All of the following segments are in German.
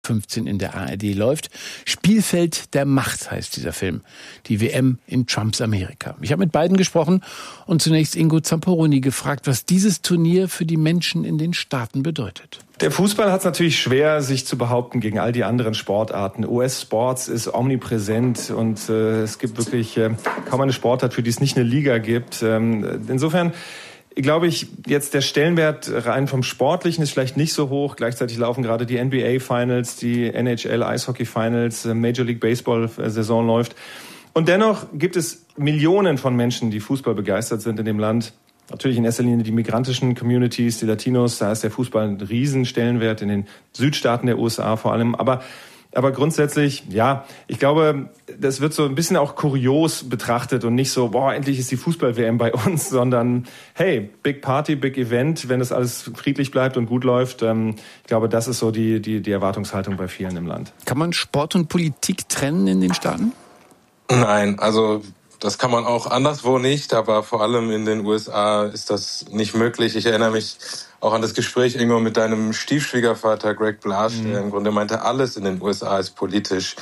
15 in der ARD läuft. Spielfeld der Macht heißt dieser Film. Die WM in Trumps Amerika. Ich habe mit beiden gesprochen und zunächst Ingo Zamperoni gefragt, was dieses Turnier für die Menschen in den Staaten bedeutet. Der Fußball hat es natürlich schwer, sich zu behaupten gegen all die anderen Sportarten. US-Sports ist omnipräsent und es gibt wirklich kaum eine Sportart, für die es nicht eine Liga gibt. Insofern glaube ich, jetzt der Stellenwert rein vom Sportlichen ist vielleicht nicht so hoch. Gleichzeitig laufen gerade die NBA-Finals, die NHL-Eishockey-Finals, Major League Baseball-Saison läuft. Und dennoch gibt es Millionen von Menschen, die Fußball begeistert sind in dem Land. Natürlich in erster Linie die migrantischen Communities, die Latinos. Da ist der Fußball ein Riesenstellenwert in den Südstaaten der USA vor allem. Aber grundsätzlich, ja, ich glaube, das wird so ein bisschen auch kurios betrachtet und nicht so, boah, endlich ist die Fußball-WM bei uns, sondern hey, Big Party, Big Event, wenn das alles friedlich bleibt und gut läuft. Ich glaube, das ist so die Erwartungshaltung bei vielen im Land. Kann man Sport und Politik trennen in den Staaten? Nein, also das kann man auch anderswo nicht, aber vor allem in den USA ist das nicht möglich. Ich erinnere mich auch an das Gespräch irgendwo mit deinem Stiefschwiegervater Greg Blasch, der im Grunde meinte, alles in den USA ist politisch.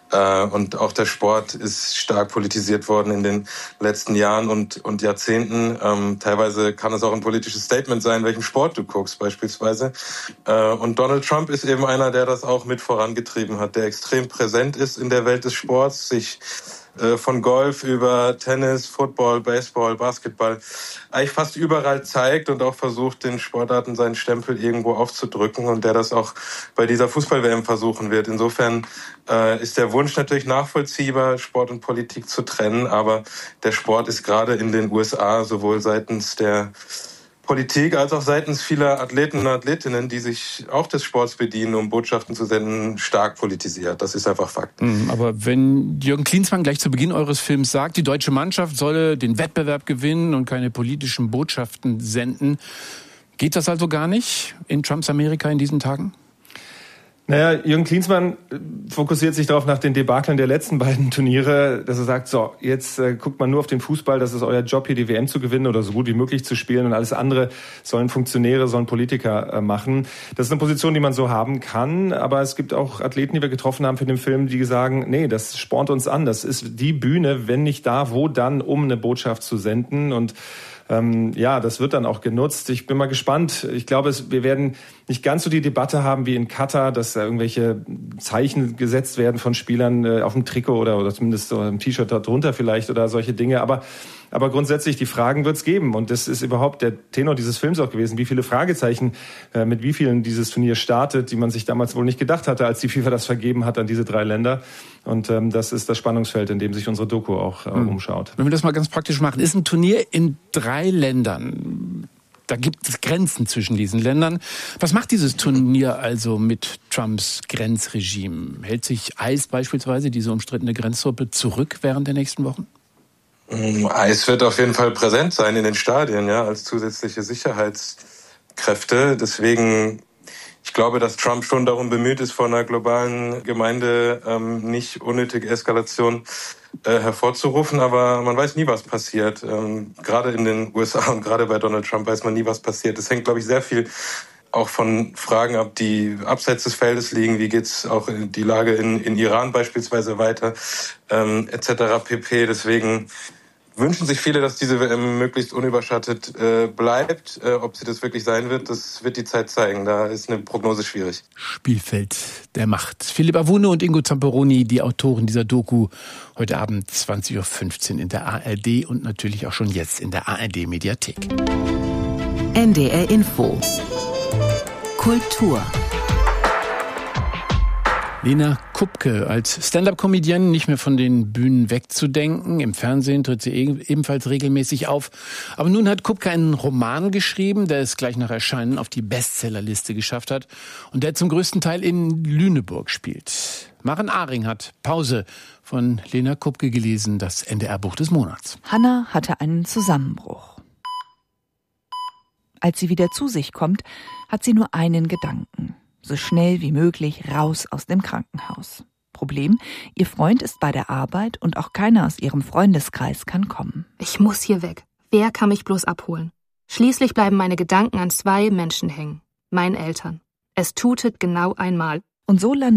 Und auch der Sport ist stark politisiert worden in den letzten Jahren und Jahrzehnten. Teilweise kann es auch ein politisches Statement sein, welchen Sport du guckst beispielsweise. Und Donald Trump ist eben einer, der das auch mit vorangetrieben hat, der extrem präsent ist in der Welt des Sports, sich von Golf über Tennis, Football, Baseball, Basketball eigentlich fast überall zeigt und auch versucht, den Sportarten seinen Stempel irgendwo aufzudrücken und der das auch bei dieser Fußball-WM versuchen wird. Insofern ist der Wunsch natürlich nachvollziehbar, Sport und Politik zu trennen, aber der Sport ist gerade in den USA sowohl seitens der Politik als auch seitens vieler Athleten und Athletinnen, die sich auch des Sports bedienen, um Botschaften zu senden, stark politisiert. Das ist einfach Fakt. Aber wenn Jürgen Klinsmann gleich zu Beginn eures Films sagt, die deutsche Mannschaft solle den Wettbewerb gewinnen und keine politischen Botschaften senden, geht das also gar nicht in Trumps Amerika in diesen Tagen? Naja, Jürgen Klinsmann fokussiert sich darauf nach den Debakeln der letzten beiden Turniere, dass er sagt, so, jetzt guckt man nur auf den Fußball, das ist euer Job, hier die WM zu gewinnen oder so gut wie möglich zu spielen und alles andere sollen Funktionäre, sollen Politiker machen. Das ist eine Position, die man so haben kann, aber es gibt auch Athleten, die wir getroffen haben für den Film, die sagen, nee, das spornt uns an, das ist die Bühne, wenn nicht da, wo dann, um eine Botschaft zu senden und das wird dann auch genutzt. Ich bin mal gespannt. Ich glaube, wir werden nicht ganz so die Debatte haben wie in Katar, dass da irgendwelche Zeichen gesetzt werden von Spielern auf dem Trikot oder zumindest so ein T-Shirt darunter vielleicht oder solche Dinge. Aber grundsätzlich, die Fragen wird es geben. Und das ist überhaupt der Tenor dieses Films auch gewesen. Wie viele Fragezeichen, mit wie vielen dieses Turnier startet, die man sich damals wohl nicht gedacht hatte, als die FIFA das vergeben hat an diese 3 Länder. Und das ist das Spannungsfeld, in dem sich unsere Doku auch umschaut. Wenn wir das mal ganz praktisch machen, ist ein Turnier in 3 Ländern. Da gibt es Grenzen zwischen diesen Ländern. Was macht dieses Turnier also mit Trumps Grenzregime? Hält sich ICE beispielsweise, diese umstrittene Grenztruppe, zurück während der nächsten Wochen? ICE wird auf jeden Fall präsent sein in den Stadien, ja, als zusätzliche Sicherheitskräfte. Deswegen, ich glaube, dass Trump schon darum bemüht ist, von einer globalen Gemeinde nicht unnötige Eskalation hervorzurufen, aber man weiß nie, was passiert. Gerade in den USA und gerade bei Donald Trump weiß man nie, was passiert. Es hängt, glaube ich, sehr viel auch von Fragen ab, die abseits des Feldes liegen. Wie geht's auch in die Lage in Iran beispielsweise weiter, etc. pp. Deswegen wünschen sich viele, dass diese WM möglichst unüberschattet bleibt. Ob sie das wirklich sein wird, das wird die Zeit zeigen. Da ist eine Prognose schwierig. Spielfeld der Macht. Philipp Awune und Ingo Zamperoni, die Autoren dieser Doku, heute Abend 20.15 Uhr in der ARD und natürlich auch schon jetzt in der ARD-Mediathek. NDR Info. Kultur. Lena Kupke, als Stand-up-Comedienne nicht mehr von den Bühnen wegzudenken. Im Fernsehen tritt sie ebenfalls regelmäßig auf. Aber nun hat Kupke einen Roman geschrieben, der es gleich nach Erscheinen auf die Bestsellerliste geschafft hat und der zum größten Teil in Lüneburg spielt. Maren Ahring hat Pause von Lena Kupke gelesen, das NDR-Buch des Monats. Hanna hatte einen Zusammenbruch. Als sie wieder zu sich kommt, hat sie nur einen Gedanken. So schnell wie möglich raus aus dem Krankenhaus. Problem, ihr Freund ist bei der Arbeit und auch keiner aus ihrem Freundeskreis kann kommen. Ich muss hier weg. Wer kann mich bloß abholen? Schließlich bleiben meine Gedanken an 2 Menschen hängen. Meinen Eltern. Es tutet genau einmal. Und so landet